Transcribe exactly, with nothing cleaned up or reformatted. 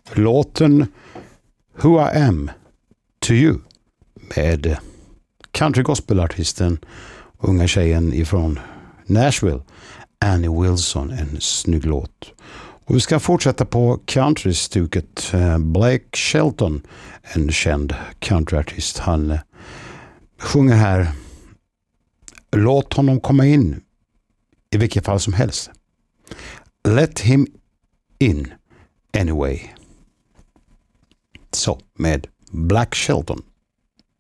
låten Who I Am To You med country gospelartisten, unga tjejen ifrån Nashville, Annie Wilson, en snygg låt. Och vi ska fortsätta på countrystuket. Blake Shelton, en känd countryartist, han sjunger här: låt honom komma in i vilket fall som helst. Let him in anyway. Så, med Blake Shelton.